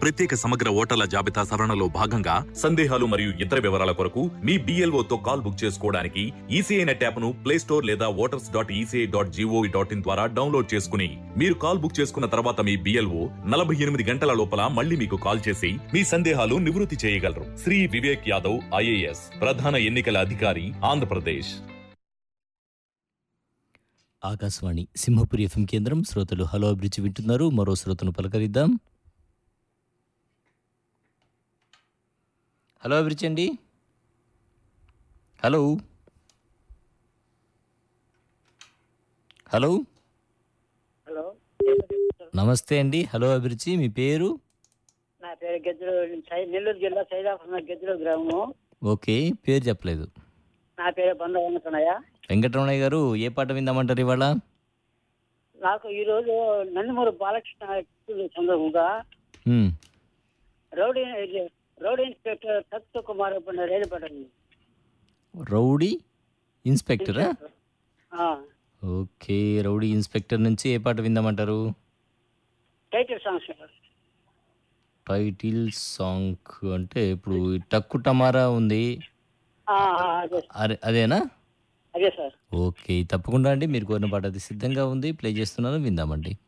ప్రత్యేక సమగ్ర ఓటర్ల జాబితా సవరణలో భాగంగా సందేహాలు మరియు ఇతర వివరాల కొరకు మీ BLO తో కాల్ బుక్ చేసుకోవడానికి ఈసీఐ నెట్ యాప్ ను ప్లే స్టోర్ లేదా voters.eci.gov.in ద్వారా డౌన్లోడ్ చేసుకుని మీరు కాల్ బుక్ చేసుకున్న తర్వాత మీ BLO 48 గంటల లోపల మళ్ళీ మీకు కాల్ చేసి మీ సందేహాలు నివృత్తి చేయగలరు. శ్రీ వివేక్ యాదవ్ IAS, ప్రధాన ఎన్నికల అధికారి, ఆంధ్రప్రదేశ్. ఆకాశవాణి సింహపురి ఎఫ్ఎం కేంద్రం. శ్రోతలు హలో అభిరుచి వింటున్నారు. మరో శ్రోతను పలకరిద్దాం. హలో అభిరుచి అండి. హలో హలో హలో నమస్తే అండి. హలో అభిరుచి, మీ పేరు? నా పేరు గెజ్జలు, నెల్లూరు జిల్లా సైదాపురం గెజ్జలు గ్రామము. ఓకే, పేరు చెప్పలేదు. నా పేరు బంద వెంకటరమణయ్య. వెంకటరమణయ్య గారు, ఏ పాట విందామంటారు ఇవాళ? నాకు ఈరోజు నందిమూరు బాలకృష్ణ సందర్భంగా హ్మ్. రౌడీ రౌడీ ఇన్స్పెక్టర్ సత్తు కుమార్ రైలు పడ్డాను. రౌడీ ఇన్స్పెక్టరా? ఆ, ఓకే, రౌడీ ఇన్స్పెక్టర్ నుంచి ఏ పాట విందామంటారు? Title songs. టైటిల్ సాంగ్ అంటే ఇప్పుడు ఈ టక్కు టమారా ఉంది, అదే అదేనా? అదే సార్. ఓకే, తప్పకుండా అండి. మీరు కోరిన పాట అది సిద్ధంగా ఉంది, ప్లే చేస్తున్నాను, విందామండి.